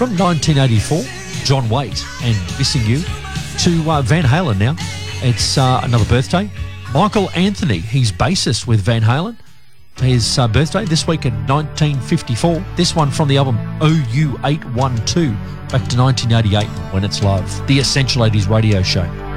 From 1984, John Waite and Missing You, to Van Halen now. It's another birthday. Michael Anthony, he's bassist with Van Halen. His birthday this week in 1954. This one from the album OU812, back to 1988, When It's Love. The Essential 80s radio show.